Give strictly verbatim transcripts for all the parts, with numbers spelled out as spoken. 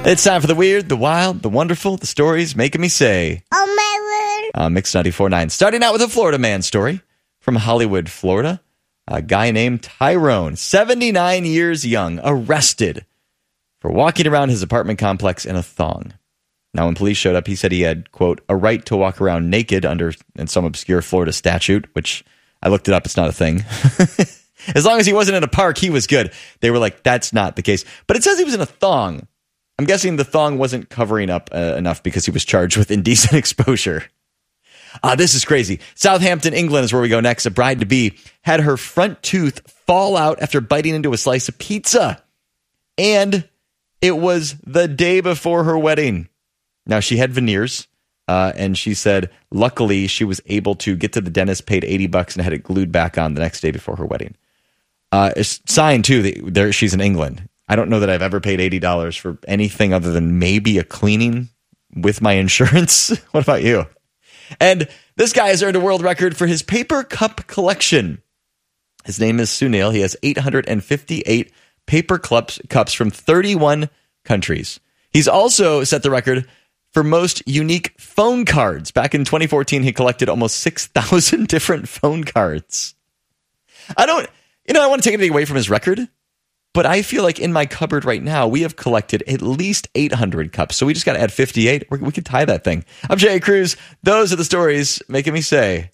It's time for the weird, the wild, the wonderful, the stories making me say, oh my word. Uh, Mix ninety-four point nine. Starting out with a Florida man story from Hollywood, Florida. A guy named Tyrone, seventy-nine years young, arrested for walking around his apartment complex in a thong. Now, when police showed up, he said he had, quote, a right to walk around naked under in some obscure Florida statute, which I looked it up. It's not a thing. As long as he wasn't in a park, he was good. They were like, that's not the case. But it says he was in a thong. I'm guessing the thong wasn't covering up uh, enough because he was charged with indecent exposure. Uh, this is crazy. Southampton, England is where we go next. A bride-to-be had her front tooth fall out after biting into a slice of pizza. And it was the day before her wedding. Now, she had veneers, uh, and she said, luckily, she was able to get to the dentist, paid eighty bucks, and had it glued back on the next day before her wedding. Uh, it's sign, too, that there, she's in England. I don't know that I've ever paid eighty dollars for anything other than maybe a cleaning with my insurance. What about you? And this guy has earned a world record for his paper cup collection. His name is Sunil. He has eight hundred fifty-eight paper cups, cups from thirty-one countries. He's also set the record for most unique phone cards. Back in twenty fourteen, he collected almost six thousand different phone cards. I don't, you know, I want to take anything away from his record, but I feel like in my cupboard right now, we have collected at least eight hundred cups. So we just got to add fifty-eight. We're, we could tie that thing. I'm Jay Cruz. Those are the stories making me say,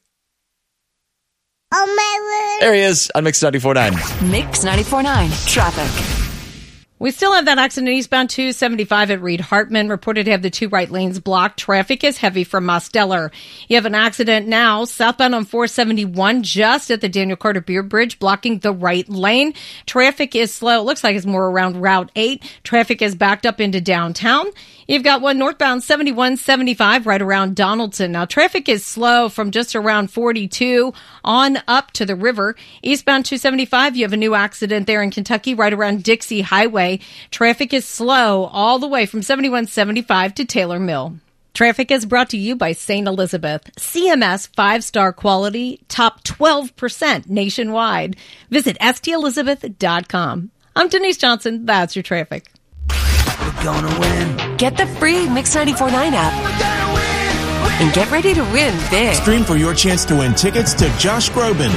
oh my word. There he is on Mix ninety-four point nine. Mix ninety-four point nine. Traffic. We still have that accident eastbound two seventy-five at Reed Hartman. Reported to have the two right lanes blocked. Traffic is heavy from Mosteller. You have an accident now southbound on four seventy-one just at the Daniel Carter Beer Bridge, blocking the right lane. Traffic is slow. It looks like it's more around Route eight. Traffic is backed up into downtown. You've got one northbound seventy-one seventy-five right around Donaldson. Now, traffic is slow from just around forty-two on up to the river. Eastbound two seventy-five, you have a new accident there in Kentucky right around Dixie Highway. Traffic is slow all the way from seventy-one seventy-five to Taylor Mill. Traffic is brought to you by Saint Elizabeth. C M S five-star quality, top twelve percent nationwide. Visit S T elizabeth dot com. I'm Denise Johnson. That's your traffic. We're gonna win. Get the free Mix ninety-four point nine app. And get ready to win big. Stream for your chance to win tickets to Josh Groban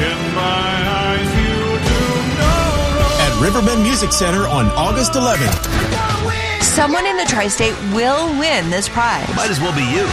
at Riverbend Music Center on August eleventh. Someone in the tri-state will win this prize. Might as well be you.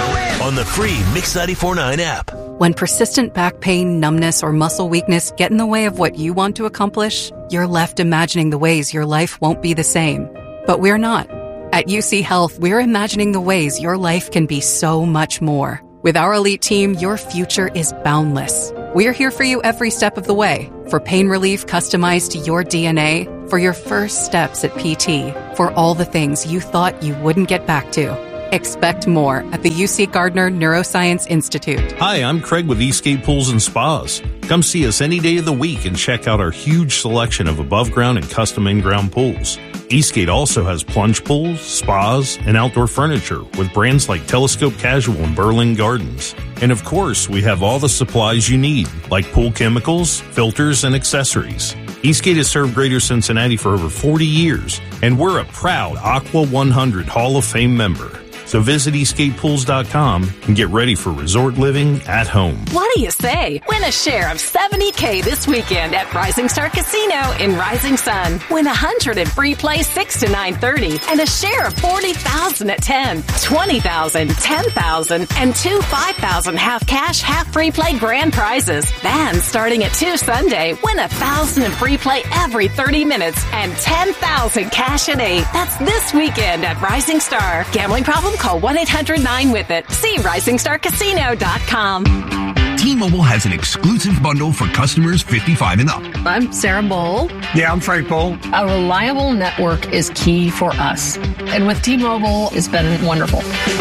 On the free Mix ninety-four point nine app. When persistent back pain, numbness, or muscle weakness get in the way of what you want to accomplish, you're left imagining the ways your life won't be the same. But we're not. At U C Health, we're imagining the ways your life can be so much more. With our elite team, your future is boundless. We're here for you every step of the way. For pain relief customized to your D N A, for your first steps at P T, for all the things you thought you wouldn't get back to. Expect more at the U C Gardner Neuroscience Institute. Hi, I'm Craig with Eastgate Pools and Spas. Come see us any day of the week and check out our huge selection of above-ground and custom in-ground pools. Eastgate also has plunge pools, spas, and outdoor furniture with brands like Telescope Casual and Berlin Gardens. And of course, we have all the supplies you need, like pool chemicals, filters, and accessories. Eastgate has served Greater Cincinnati for over forty years, and we're a proud Aqua one hundred Hall of Fame member. So visit eastgate pools dot com and get ready for resort living at home. What do you say? Win a share of seventy K this weekend at Rising Star Casino in Rising Sun. Win one hundred in free play six to nine thirty and a share of forty thousand at ten, twenty thousand, ten thousand, and two five thousand half cash, half free play grand prizes. Then, starting at two Sunday, win one thousand in free play every thirty minutes and ten thousand cash at eight. That's this weekend at Rising Star. Gambling problem? Call one eight hundred nine with it. See rising star casino dot com. T-Mobile has an exclusive bundle for customers fifty-five and up. I'm Sarah Bowl. Yeah, I'm Frank Bowl. A reliable network is key for us. And with T-Mobile, it's been wonderful.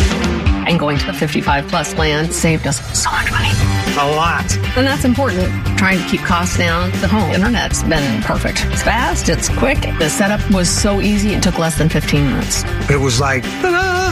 And going to the fifty-five plus plan saved us so much money. A lot. And that's important. Trying to keep costs down. The home internet's been perfect. It's fast. It's quick. The setup was so easy. It took less than fifteen minutes. It was like, ta-da!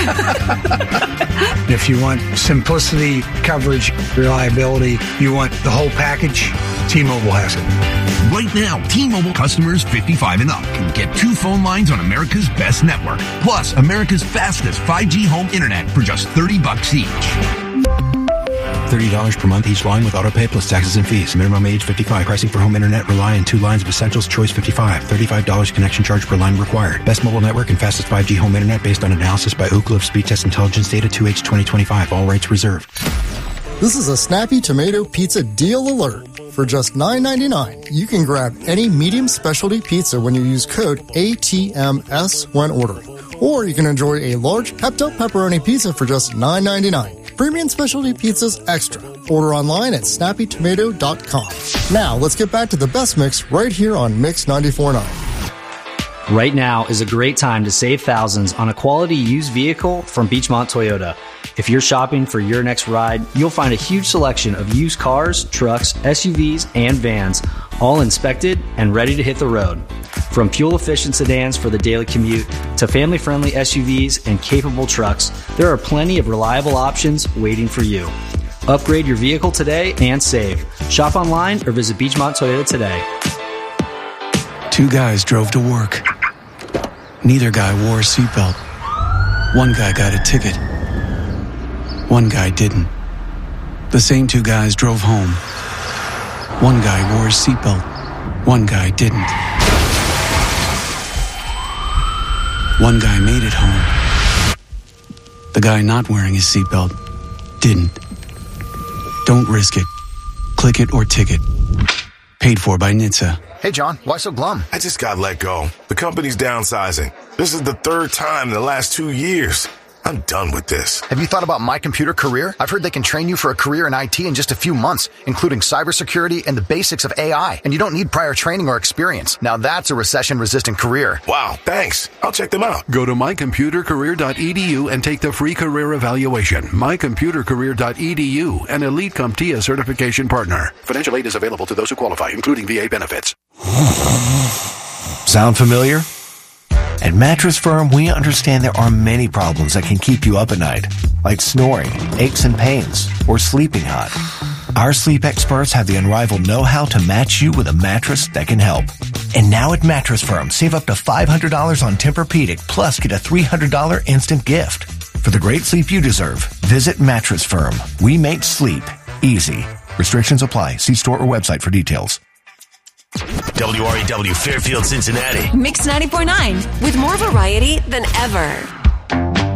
If you want simplicity, coverage, reliability, you want the whole package, T-Mobile has it. Right now, T-Mobile customers fifty-five and up can get two phone lines on America's best network, plus America's fastest five G home internet for just thirty bucks each. thirty dollars per month each line with autopay plus taxes and fees. Minimum age fifty-five. Pricing for home internet rely on two lines of Essentials Choice fifty-five. thirty-five dollars connection charge per line required. Best mobile network and fastest five G home internet based on analysis by Ookla of Speed Test Intelligence data two H twenty twenty-five. All rights reserved. This is a Snappy Tomato Pizza Deal Alert. For just nine ninety-nine, you can grab any medium specialty pizza when you use code A T M S when ordering. Or you can enjoy a large Pepto Pepperoni pizza for just nine ninety-nine. Premium specialty pizzas extra. Order online at snappy tomato dot com. Now, let's get back to the best mix right here on Mix ninety-four point nine. Right now is a great time to save thousands on a quality used vehicle from Beachmont Toyota. If you're shopping for your next ride, you'll find a huge selection of used cars, trucks, S U Vs, and vans, all inspected and ready to hit the road. From fuel-efficient sedans for the daily commute to family-friendly S U Vs and capable trucks, there are plenty of reliable options waiting for you. Upgrade your vehicle today and save. Shop online or visit Beachmont Toyota today. Two guys drove to work. Neither guy wore a seatbelt. One guy got a ticket. One guy didn't. The same two guys drove home. One guy wore his seatbelt. One guy didn't. One guy made it home. The guy not wearing his seatbelt didn't. Don't risk it. Click it or ticket. Paid for by N H T S A. Hey, John, why so glum? I just got let go. The company's downsizing. This is the third time in the last two years. I'm done with this. Have you thought about My Computer Career? I've heard they can train you for a career in I T in just a few months, including cybersecurity and the basics of A I. And you don't need prior training or experience. Now that's a recession-resistant career. Wow, thanks. I'll check them out. Go to my computer career dot e d u and take the free career evaluation. my computer career dot e d u, an Elite CompTIA certification partner. Financial aid is available to those who qualify, including V A benefits. Sound familiar? At Mattress Firm, we understand there are many problems that can keep you up at night, like snoring, aches and pains, or sleeping hot. Our sleep experts have the unrivaled know-how to match you with a mattress that can help. And now at Mattress Firm, save up to five hundred dollars on Tempur-Pedic, plus get a three hundred dollars instant gift. For the great sleep you deserve, visit Mattress Firm. We make sleep easy. Restrictions apply. See store or website for details. W R E W Fairfield, Cincinnati. Mix ninety-four point nine with more variety than ever.